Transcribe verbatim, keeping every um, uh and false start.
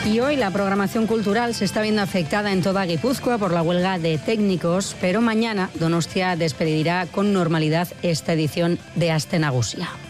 Y hoy la programación cultural se está viendo afectada en toda Guipúzcoa por la huelga de técnicos, pero mañana Donostia despedirá con normalidad esta edición de Aste Nagusia.